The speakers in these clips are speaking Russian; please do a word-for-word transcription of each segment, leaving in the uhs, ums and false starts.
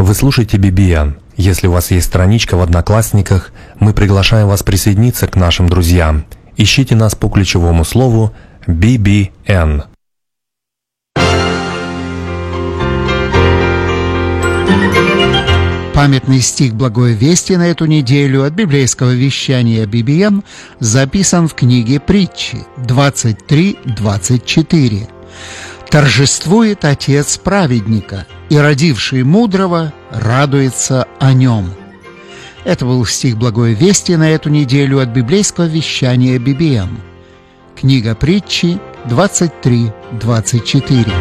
Вы слушаете би би эн. Если у вас есть страничка в Одноклассниках, мы приглашаем вас присоединиться к нашим друзьям. Ищите нас по ключевому слову би би эн. Памятный стих «Благой вести» на эту неделю от библейского вещания би би эн записан в книге «Притчи» двадцать три двадцать четыре. «Торжествует отец праведника, и родивший мудрого радуется о нем». Это был стих «Благой вести» на эту неделю от библейского вещания би би эн. Книга «Притчи» двадцать три двадцать четыре.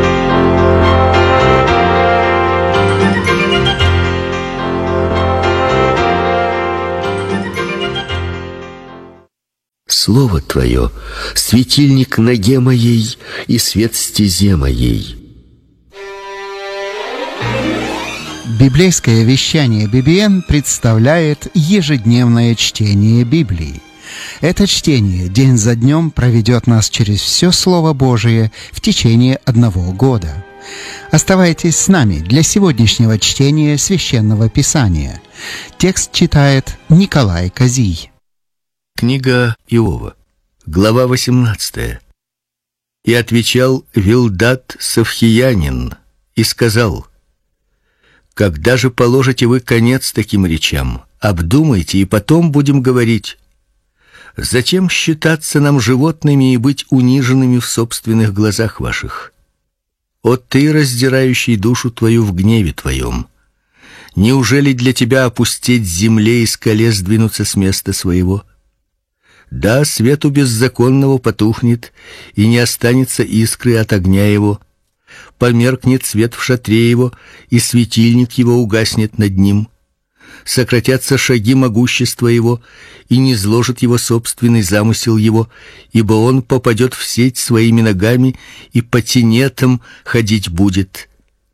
Слово Твое — светильник ноге моей и свет стезе моей. Библейское вещание би би эн представляет ежедневное чтение Библии. Это чтение день за днем проведет нас через все Слово Божие в течение одного года. Оставайтесь с нами для сегодняшнего чтения Священного Писания. Текст читает Николай Козий. Книга Иова, глава восемнадцатая. «И отвечал Вилдад Савхиянин и сказал: когда же положите вы конец таким речам? Обдумайте, и потом будем говорить. Зачем считаться нам животными и быть униженными в собственных глазах ваших? О ты, раздирающий душу твою в гневе твоем! Неужели для тебя опустеть земле и скале сдвинуться с места своего? Да, свет у беззаконного потухнет, и не останется искры от огня его. Померкнет свет в шатре его, и светильник его угаснет над ним. Сократятся шаги могущества его, и не зложит его собственный замысел его, ибо он попадет в сеть своими ногами, и по тенетам ходить будет.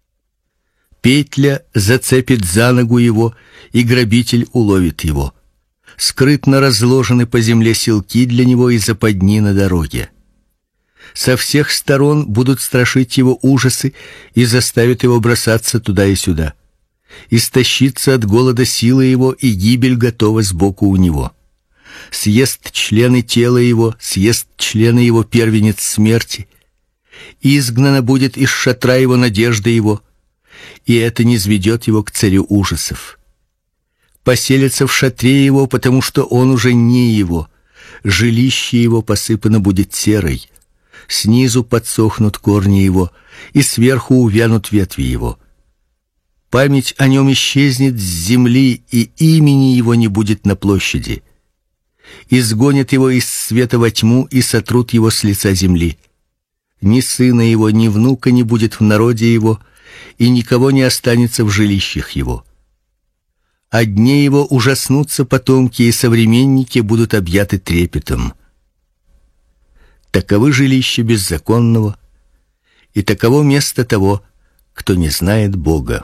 Петля зацепит за ногу его, и грабитель уловит его. Скрытно разложены по земле селки для него и западни на дороге. Со всех сторон будут страшить его ужасы и заставят его бросаться туда и сюда. Истощится от голода сила его, и гибель готова сбоку у него. Съест члены тела его, съест члены его первенец смерти. Изгнана будет из шатра его надежда его, и это низведет его к царю ужасов. Поселится в шатре его, потому что он уже не его. Жилище его посыпано будет серой. Снизу подсохнут корни его, и сверху увянут ветви его. Память о нем исчезнет с земли, и имени его не будет на площади. Изгонят его из света во тьму и сотрут его с лица земли. Ни сына его, ни внука не будет в народе его, и никого не останется в жилищах его. О дне его ужаснутся потомки, и современники будут объяты трепетом. Таковы жилища беззаконного, и таково место того, кто не знает Бога.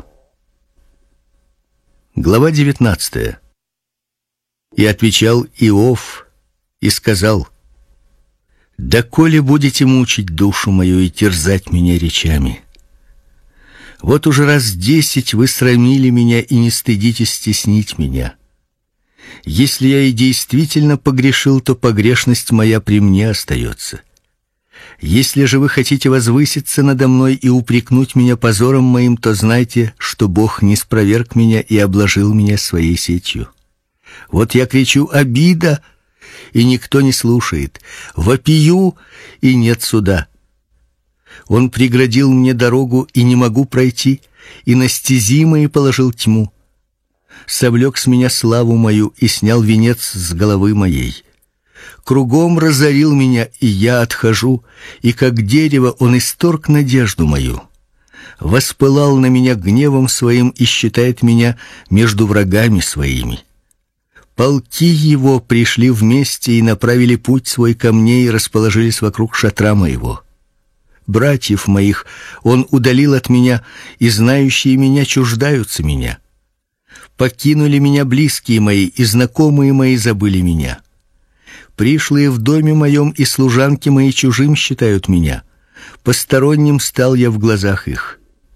Глава девятнадцатая. И отвечал Иов и сказал: доколе будете мучить душу мою и терзать меня речами? Вот уже раз десять вы срамили меня и не стыдитесь стеснить меня. Если я и действительно погрешил, то погрешность моя при мне остается. Если же вы хотите возвыситься надо мной и упрекнуть меня позором моим, то знайте, что Бог не спроверг меня и обложил меня своей сетью. Вот я кричу: обида, и никто не слушает, вопию, и нет суда. Он преградил мне дорогу, и не могу пройти, и на стези мои положил тьму. Совлек с меня славу мою и снял венец с головы моей. Кругом разорил меня, и я отхожу, и как дерево он исторг надежду мою. Воспылал на меня гневом своим и считает меня между врагами своими. Полки его пришли вместе и направили путь свой ко мне и расположились вокруг шатра моего. Братьев моих он удалил от меня, и знающие меня чуждаются меня. Покинули меня близкие мои, и знакомые мои забыли меня. Пришлые в доме моем и служанки мои чужим считают меня. Посторонним стал я в глазах их.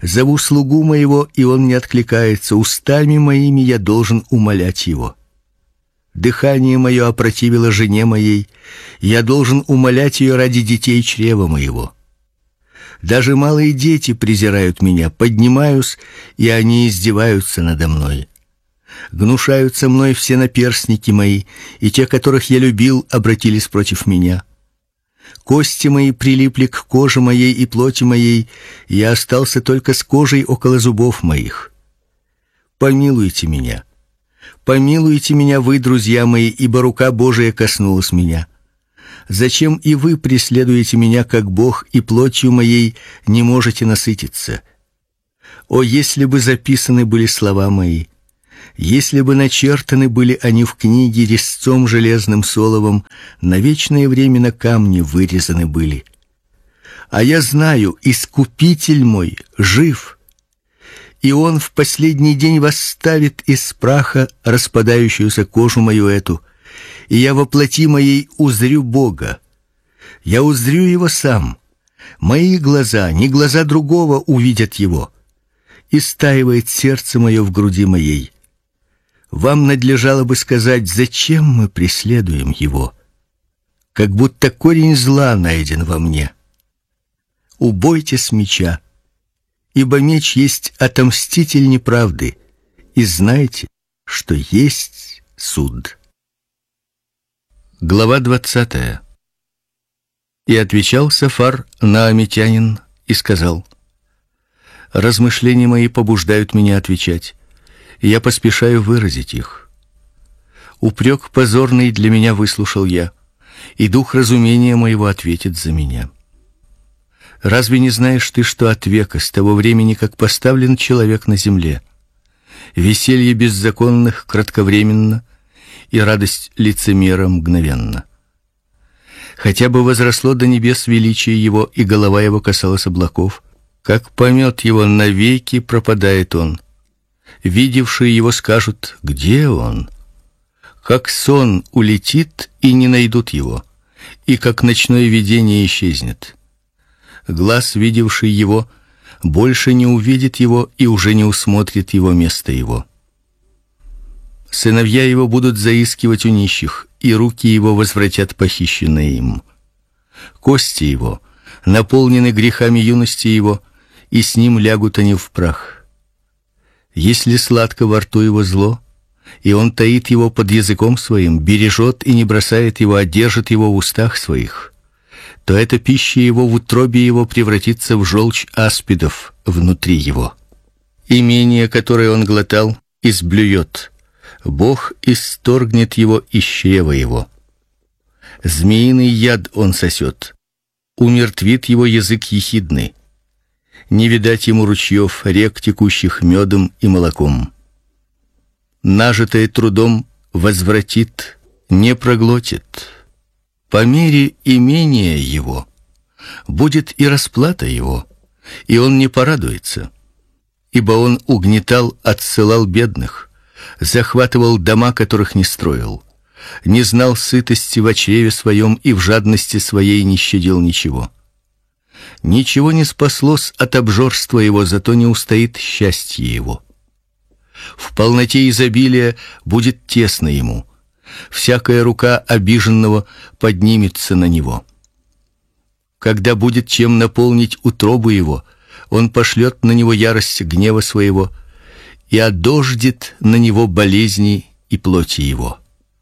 Зову слугу моего, и он не откликается. Устами моими я должен умолять его. Дыхание мое опротивило жене моей. Я должен умолять ее ради детей чрева моего. Даже малые дети презирают меня. Поднимаюсь, и они издеваются надо мной. Гнушаются мной все наперстники мои, и те, которых я любил, обратились против меня. Кости мои прилипли к коже моей и плоти моей, и я остался только с кожей около зубов моих. Помилуйте меня. Помилуйте меня вы, друзья мои, ибо рука Божия коснулась меня. Зачем и вы преследуете меня, как Бог, и плотью моей не можете насытиться? О, если бы записаны были слова мои, если бы начертаны были они в книге резцом железным соловом, на вечное время на камне вырезаны были. А я знаю, Искупитель мой жив, и Он в последний день восставит из праха распадающуюся кожу мою эту, и я во плоти моей узрю Бога. Я узрю Его сам. Мои глаза, не глаза другого, увидят Его. Истаивает сердце мое в груди моей. Вам надлежало бы сказать, зачем мы преследуем Его? Как будто корень зла найден во мне. Убойтесь меча, ибо меч есть отомститель неправды, и знайте, что есть суд. Глава двадцатая. И отвечал Сафар наамитянин и сказал: размышления мои побуждают меня отвечать, и я поспешаю выразить их. Упрек позорный для меня выслушал я, и дух разумения моего ответит за меня. Разве не знаешь ты, что от века, с того времени, как поставлен человек на земле, веселье беззаконных кратковременно, и радость лицемера мгновенно? Хотя бы возросло до небес величие его, и голова его касалась облаков, как помет его навеки пропадает он. Видевшие его скажут: где он? Как сон улетит, и не найдут его, и как ночное видение исчезнет. Глаз, видевший его, больше не увидит его и уже не усмотрит его место его. Сыновья его будут заискивать у нищих, и руки его возвратят похищенное им. Кости его наполнены грехами юности его, и с ним лягут они в прах. Если сладко во рту его зло, и он таит его под языком своим, бережет и не бросает его, а держит его в устах своих, то эта пища его в утробе его превратится в желчь аспидов внутри его. Имение, которое он глотал, изблюет. Бог исторгнет его из чрева его. Змеиный яд он сосет. Умертвит его язык ехидный. Не видать ему ручьев, рек, текущих медом и молоком. Нажитое трудом возвратит, не проглотит. По мере имения его будет и расплата его, и он не порадуется, ибо он угнетал, отсылал бедных, захватывал дома, которых не строил, не знал сытости в чреве своем и в жадности своей не щадил ничего. Ничего не спаслось от обжорства его, зато не устоит счастье его. В полноте изобилия будет тесно ему. Всякая рука обиженного поднимется на него. Когда будет чем наполнить утробу его, он пошлет на него ярость гнева своего и одождет на него болезни и плоти его.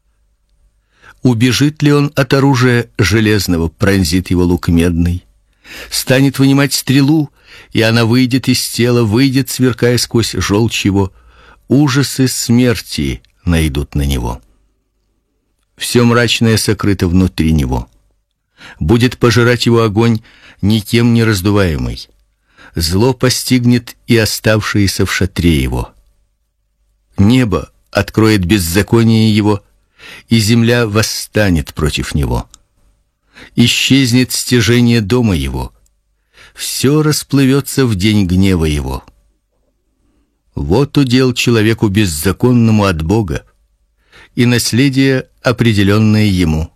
Убежит ли он от оружия железного, пронзит его лук медный. Станет вынимать стрелу, и она выйдет из тела, выйдет, сверкая сквозь желчь его. Ужасы смерти найдут на него. Все мрачное сокрыто внутри него. Будет пожирать его огонь, никем не раздуваемый. Зло постигнет и оставшиеся в шатре его. Небо откроет беззаконие его, и земля восстанет против него. Исчезнет стяжение дома его. Все расплывется в день гнева его. Вот удел человеку беззаконному от Бога, и наследие, определенное ему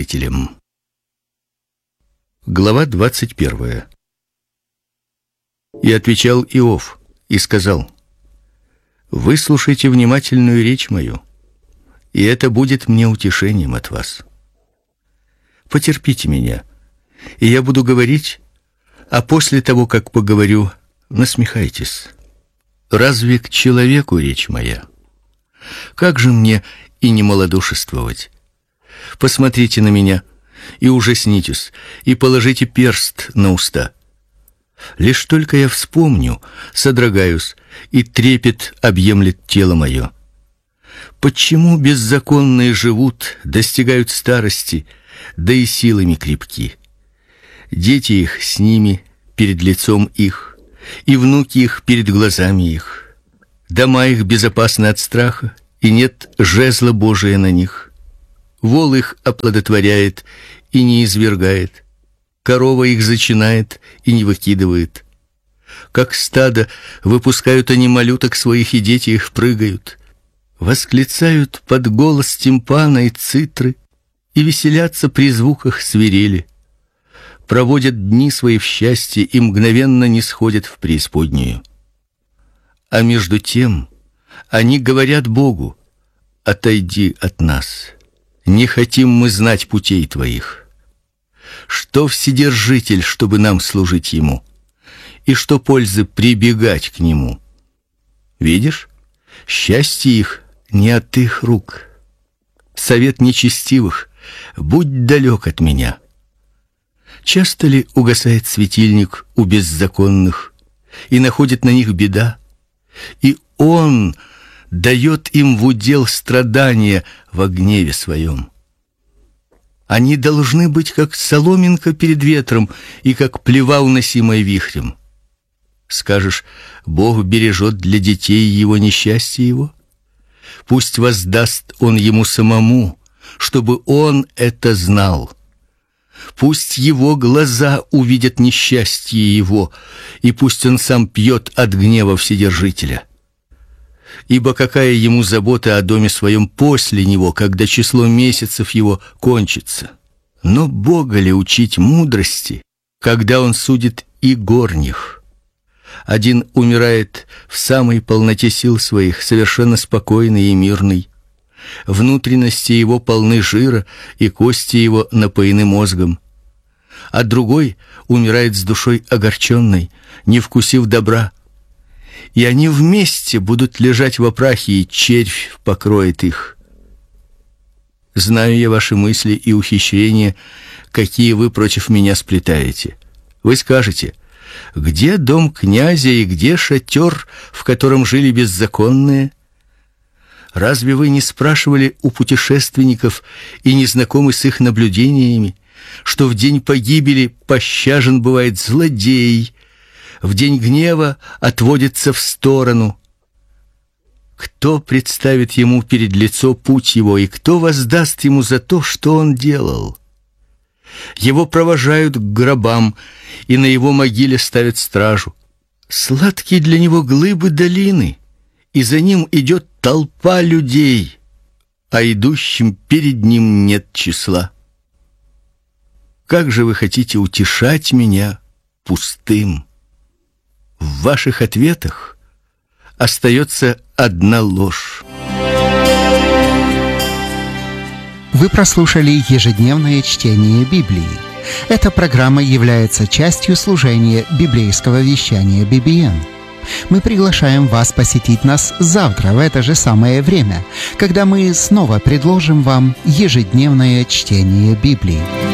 Вседержителем. Глава двадцать первая. И отвечал Иов и сказал: «Выслушайте внимательную речь мою, и это будет мне утешением от вас. Потерпите меня, и я буду говорить, а после того, как поговорю, насмехайтесь. Разве к человеку речь моя? Как же мне и не малодушествовать? Посмотрите на меня и ужаснитесь, и положите перст на уста. Лишь только я вспомню, содрогаюсь, и трепет объемлет тело мое. Почему беззаконные живут, достигают старости, да и силами крепки? Дети их с ними, перед лицом их, и внуки их перед глазами их. Дома их безопасны от страха, и нет жезла Божия на них. Вол их оплодотворяет и не извергает. Корова их зачинает и не выкидывает. Как стадо выпускают они малюток своих, и дети их прыгают. Восклицают под голос тимпана и цитры, и веселятся при звуках свирели. Проводят дни свои в счастье и мгновенно нисходят в преисподнюю. А между тем они говорят Богу: «Отойди от нас, не хотим мы знать путей твоих». Что Вседержитель, чтобы нам служить Ему? И что пользы прибегать к Нему? Видишь, счастье их не от их рук. Совет нечестивых: будь далек от меня. Часто ли угасает светильник у беззаконных, и находит на них беда, и Он дает им в удел страдания во гневе своем? Они должны быть как соломинка перед ветром и как плева, уносимая вихрем. Скажешь: Бог бережет для детей его несчастье его? Пусть воздаст он ему самому, чтобы он это знал. Пусть его глаза увидят несчастье его, и пусть он сам пьет от гнева Вседержителя. Ибо какая ему забота о доме своем после него, когда число месяцев его кончится? Но Бога ли учить мудрости, когда он судит и горних? Один умирает в самой полноте сил своих, совершенно спокойный и мирный. Внутренности его полны жира, и кости его напоены мозгом. А другой умирает с душой огорченной, не вкусив добра. И они вместе будут лежать во прахе, и червь покроет их. Знаю я ваши мысли и ухищрения, какие вы против меня сплетаете. Вы скажете: где дом князя и где шатер, в котором жили беззаконные? Разве вы не спрашивали у путешественников и не знакомы с их наблюдениями, что в день погибели пощажен бывает злодей, в день гнева отводится в сторону? Кто представит ему перед лицо путь его, и кто воздаст ему за то, что он делал? Его провожают к гробам, и на его могиле ставят стражу. Сладкие для него глыбы долины, и за ним идет толпа людей, а идущим перед ним нет числа. Как же вы хотите утешать меня пустым? В ваших ответах остается одна ложь. Вы прослушали ежедневное чтение Библии. Эта программа является частью служения библейского вещания би би эн. Мы приглашаем вас посетить нас завтра в это же самое время, когда мы снова предложим вам ежедневное чтение Библии.